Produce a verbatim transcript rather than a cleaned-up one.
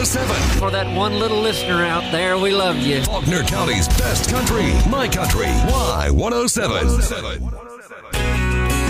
oh seven. For that one little listener out there, we love you. Faulkner County's best country, My Country, Y one oh seven.